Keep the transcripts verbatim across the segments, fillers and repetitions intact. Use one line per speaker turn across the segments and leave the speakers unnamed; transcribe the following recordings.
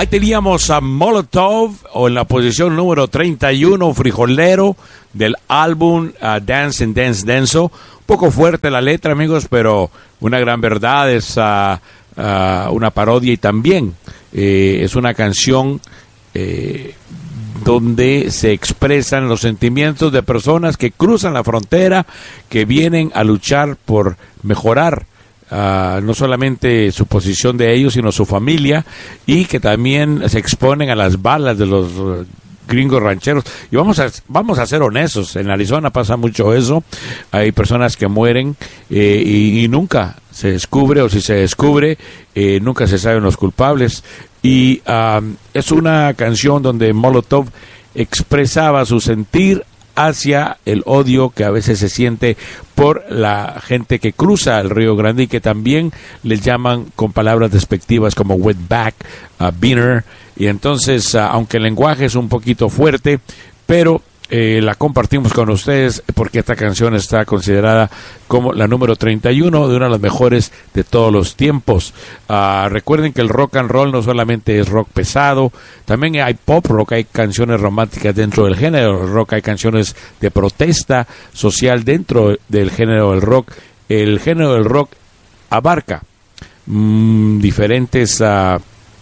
Ahí teníamos a Molotov, o en la posición número treinta y uno, Frijolero, del álbum uh, Dance and Dance Denso. Un poco fuerte la letra, amigos, pero una gran verdad, es uh, uh, una parodia y también eh, es una canción eh, donde se expresan los sentimientos de personas que cruzan la frontera, que vienen a luchar por mejorar Uh, no solamente su posición de ellos, sino su familia, y que también se exponen a las balas de los uh, gringos rancheros. Y vamos a vamos a ser honestos, en Arizona pasa mucho eso, hay personas que mueren eh, y, y nunca se descubre, o si se descubre, eh, nunca se saben los culpables. Y uh, es una canción donde Molotov expresaba su sentir hacia el odio que a veces se siente por la gente que cruza el Río Grande, y que también les llaman con palabras despectivas como wetback, uh, beaner, y entonces uh, aunque el lenguaje es un poquito fuerte, pero eh, la compartimos con ustedes porque esta canción está considerada como la número treinta y uno de una de las mejores de todos los tiempos. Uh, recuerden que el rock and roll no solamente es rock pesado, también hay pop rock, hay canciones románticas dentro del género del rock, hay canciones de protesta social dentro del género del rock. El género del rock abarca mmm, diferentes uh,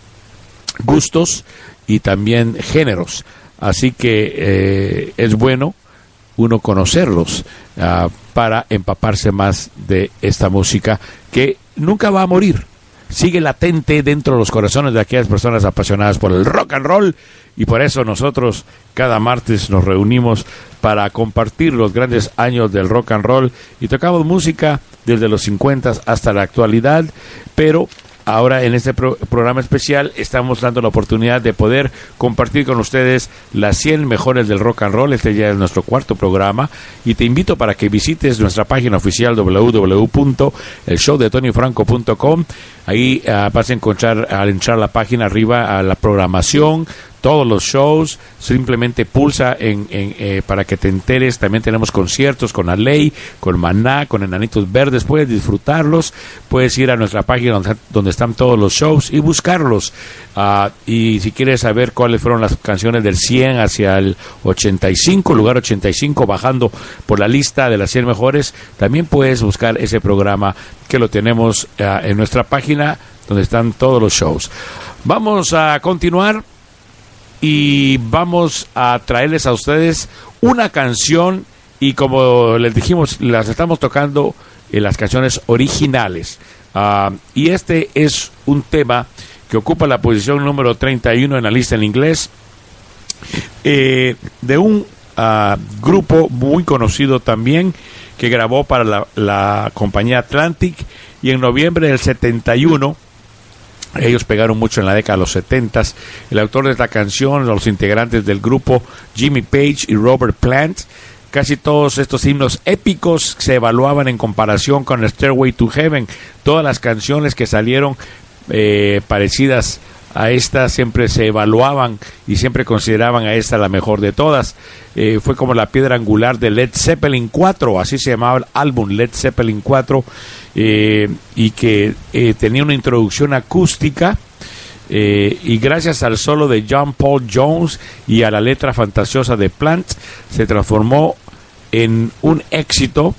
gustos y también géneros. Así que eh, es bueno uno conocerlos uh, para empaparse más de esta música que nunca va a morir. Sigue latente dentro de los corazones de aquellas personas apasionadas por el rock and roll, y por eso nosotros cada martes nos reunimos para compartir los grandes años del rock and roll, y tocamos música desde los cincuenta hasta la actualidad, pero ahora en este pro- programa especial estamos dando la oportunidad de poder compartir con ustedes las cien mejores del rock and roll. Este ya es nuestro cuarto programa, y te invito para que visites nuestra página oficial doble u doble u doble u punto el show de tony franco punto com. Ahí uh, vas a encontrar, al entrar a la página arriba, a la programación, todos los shows. Simplemente pulsa en, en eh, para que te enteres. También tenemos conciertos con Aley, con Maná, con Enanitos Verdes. Puedes disfrutarlos, puedes ir a nuestra página donde, donde están todos los shows y buscarlos. Uh, y si quieres saber cuáles fueron las canciones del cien hacia el ochenta y cinco, lugar ochenta y cinco, bajando por la lista de las cien mejores, también puedes buscar ese programa, que lo tenemos uh, en nuestra página donde están todos los shows. Vamos a continuar y vamos a traerles a ustedes una canción, y como les dijimos, las estamos tocando en las canciones originales, uh, y este es un tema que ocupa la posición número treinta y uno en la lista en inglés, eh, de un uh, grupo muy conocido también, que grabó para la, la compañía Atlantic, y en noviembre del setenta y uno, ellos pegaron mucho en la década de los setentas. El autor de esta canción, los integrantes del grupo, Jimmy Page y Robert Plant. Casi todos estos himnos épicos se evaluaban en comparación con Stairway to Heaven. Todas las canciones que salieron eh, parecidas a esta siempre se evaluaban y siempre consideraban a esta la mejor de todas. Eh, fue como la piedra angular de Led Zeppelin cuatro, así se llamaba el álbum, Led Zeppelin cuatro, eh, y que eh, tenía una introducción acústica, eh, y gracias al solo de John Paul Jones y a la letra fantasiosa de Plant, se transformó en un éxito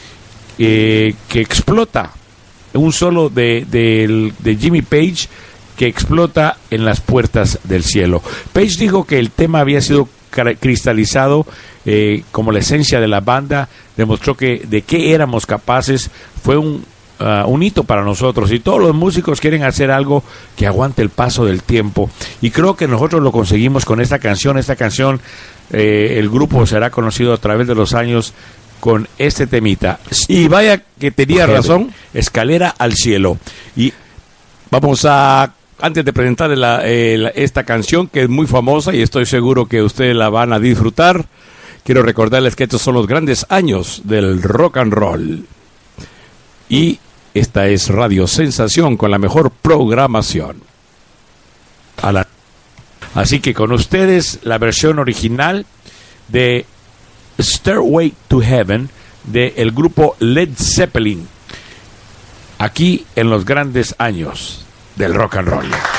eh, que explota, un solo de, de, de Jimmy Page, que explota en las puertas del cielo. Page dijo que el tema había sido cristalizado eh, como la esencia de la banda, demostró que de qué éramos capaces, fue un, uh, un hito para nosotros, y todos los músicos quieren hacer algo que aguante el paso del tiempo, y creo que nosotros lo conseguimos con esta canción. Esta canción, eh, el grupo será conocido a través de los años con este temita, y vaya que tenía razón, Escalera al Cielo. Y vamos a, antes de presentarle la, eh, la, esta canción, que es muy famosa y estoy seguro que ustedes la van a disfrutar, quiero recordarles que estos son los grandes años del rock and roll. Y esta es Radio Sensación con la mejor programación. A la... Así que con ustedes la versión original de Stairway to Heaven del grupo Led Zeppelin, aquí en los grandes años del rock and roll.